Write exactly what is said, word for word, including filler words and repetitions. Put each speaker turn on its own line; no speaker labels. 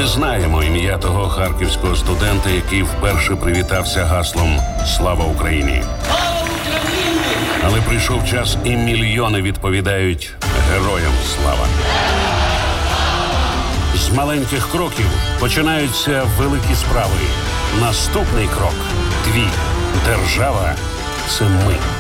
Ми знаємо ім'я того харківського студента, який вперше привітався гаслом «Слава Україні». Але прийшов час, і мільйони відповідають «Героям слава». З маленьких кроків починаються великі справи. Наступний крок – твій. Держава – це ми.